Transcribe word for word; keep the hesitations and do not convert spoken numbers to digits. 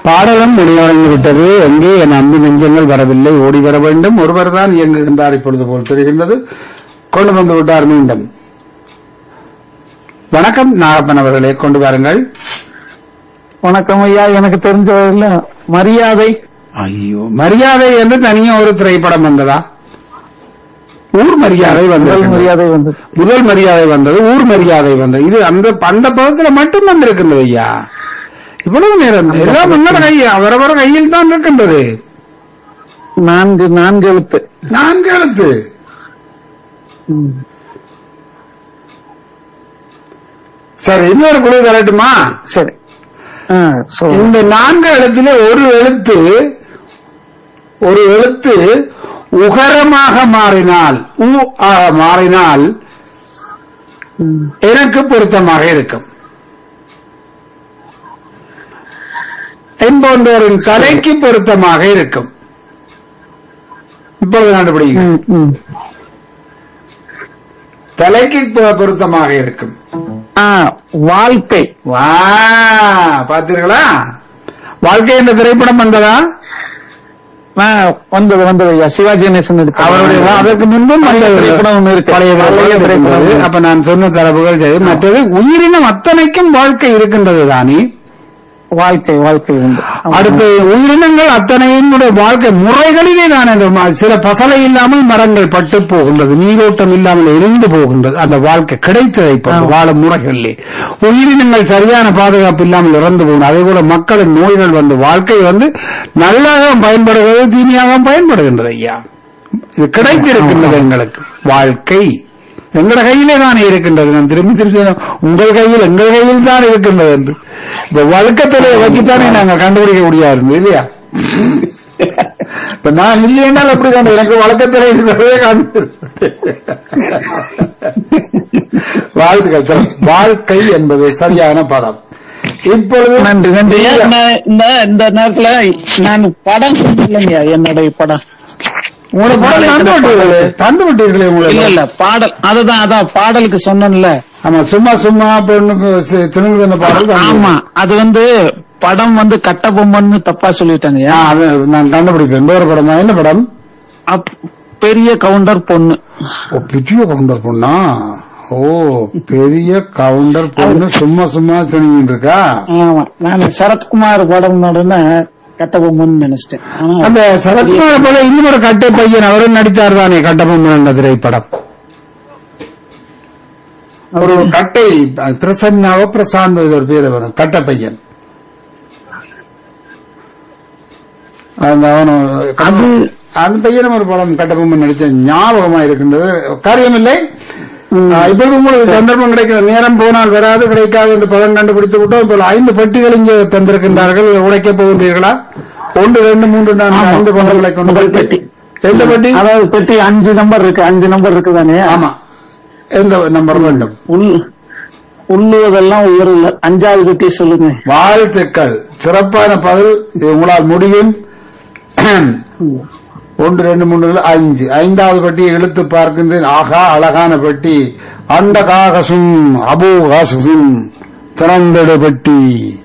பாடலும் முடிவடைந்து விட்டது. எங்கே என் அன்பு நெஞ்சங்கள் வரவில்லை, ஓடி வர வேண்டும். ஒருவர் தான் இயங்குகின்றார் இப்பொழுது போல் தெரிகின்றது. கொண்டு வந்து விட்டார் மீண்டும். வணக்கம் நாகப்பன் அவர்களே, கொண்டு வாருங்கள். வணக்கம் ஐயா. எனக்கு தெரிஞ்ச மரியாதை. ஐயோ, மரியாதை என்று தனியா ஒரு திரைப்படம் வந்ததா? ஊர் மரியாதை வந்தது. மரியாதை வந்தது. முதல் மரியாதை வந்தது, ஊர் மரியாதை வந்தது. இது அந்த அந்த பதத்துல மட்டும் வந்திருக்கின்றது ஐயா. இவ்வளவு நேரம் எல்லாம் முன்னோட கையா, அவரவர கையில் தான் இருக்கின்றது. நான்கு நான்கு எழுத்து. நான்கு எழுத்து. சரி, இன்னொரு குழு தரட்டுமா? சரி. இந்த நான்கு எழுத்துல ஒரு எழுத்து ஒரு எழுத்து உகரமாக மாறினால், உ ஆக மாறினால் எனக்கு பொருத்தமாக இருக்கும் என்போன்றோரின் தலைக்கு பொருத்தமாக இருக்கும். இப்பொழுது கண்டுபிடிங்க. தலைக்கு பொருத்தமாக இருக்கும். வாழ்க்கை. வா, பார்த்தீர்களா? வாழ்க்கை என்ற திரைப்படம் வந்ததா? வந்தது வந்தது ஐயா. சிவாஜி கணேசன் அவருடைய அதற்கு முன்பும் திரைப்படம் இருக்கு. பழைய திரைப்படம். அப்ப நான் சொன்ன தரவுகள் சரி. மற்றது உயிரினம் அத்தனைக்கும் வாழ்க்கை இருக்கின்றது தானே. வாழ்க்கை வாழ்க்கை உண்டு. அடுத்து உயிரினங்கள் அத்தனையினுடைய வாழ்க்கை முறைகளிலே தான் சில பசலை இல்லாமல் மரங்கள் பட்டு போகின்றது, நீரோட்டம் இல்லாமல் எரிந்து போகின்றது. அந்த வாழ்க்கை கிடைத்ததை வாழும் முறைகளிலே உயிரினங்கள் சரியான பாதுகாப்பு இல்லாமல் இறந்து போகணும். அதே போல மக்களின் நோய்கள் வந்து வாழ்க்கை வந்து நல்லாக பயன்படுகிறது, தீமையாக பயன்படுகின்றது ஐயா. இது கிடைத்திருக்கின்றது எங்களுக்கு. வாழ்க்கை எங்கள கையிலே தானே இருக்கின்றது. நான் திரும்பி திரும்பி உங்கள் கையில் எங்கள் கையில் தான் இருக்கின்றது என்று இந்த வழக்கத்திலே வச்சுத்தானே நாங்கள் கண்டுபிடிக்க முடியாது இல்லையா? இப்ப நான் இல்லையென்றால் அப்படி கண்டு எனக்கு வழக்கத்திலே இருக்கிறதே காண்பு. வாழ்த்துக்கள். வாழ்க்கை என்பது சரியான படம். இப்பொழுது நன்றி நன்றி. இந்த நேரத்துல நான் படம் இல்லைங்க, என்னுடைய படம் உங்களோட படம் தந்து விட்டீர்களே உங்களுக்கு. இல்ல இல்ல பாடல் அதுதான், அதான் பாடலுக்கு சொன்னேன்ல. ஆமா, சும்மா சும்மா பொண்ணுக்கு சினுங்குதுன்னு பாடல். ஆமா, அது வந்து படம் வந்து கட்ட பொம்மன்னு தப்பா சொல்லிட்டாங்க. நான் கண்டுபிடிப்பேன். வேற படம் தான். என்ன படம்? பெரிய கவுண்டர் பொண்ணு. பெரிய கவுண்டர் பொண்ணா? ஓ, பெரிய கவுண்டர் பொண்ணு சும்மா சும்மா சினுங்கிட்டு இருக்கா? ஆமா, நான் சரத்குமார் படம் நடுன கட்டபொம்மன் நினைச்சிட்டேன். அந்த சரத்குமார் போல இன்னொரு கட்டை பையன் அவரும் நடித்தார் தானே கட்டபொம்மன் திரைப்படம். ஒரு கட்டை பிரசன்னாவோ பிரசாந்த் ஒரு பேர் வரும், கட்ட பையன். அந்த பையனும் ஒரு படம் கட்டபொம்மன் நடித்த ஞாபகமா இருக்கின்றது. காரியமில்லை. இப்போது உங்களுக்கு சந்தர்ப்பம் கிடைக்கிற நேரம் போனால் வராது, கிடைக்காது என்று பலன் கண்டுபிடித்து விட்டோம். இப்போ ஐந்து பெட்டிகள் இங்கே தந்திருக்கின்றார்கள். உடைக்கப் போகின்றீர்களா? ஒன்று, ரெண்டு, மூன்று, நான்கு, ஐந்து படங்களை கொண்டு பெட்டி. எந்த பெட்டி? அதாவது பெட்டி அஞ்சு நம்பர் இருக்கு. அஞ்சு நம்பர் இருக்குதானே? ஆமா. எந்த நம்பர் வேண்டும்? உள்ளுவதெல்லாம் உயர்வு. அஞ்சாவது பெட்டி சொல்லுங்க. வாழ்த்துக்கள். சிறப்பான பதில். உங்களால் முடியும். ஒன்று, ரெண்டு, மூன்று, அஞ்சு. ஐந்தாவது பெட்டியை இழுத்து பார்க்கின்றேன். ஆகா, அழகான பெட்டி. அண்ட காகசும் அபூ காசும் திறந்தடு பெட்டி.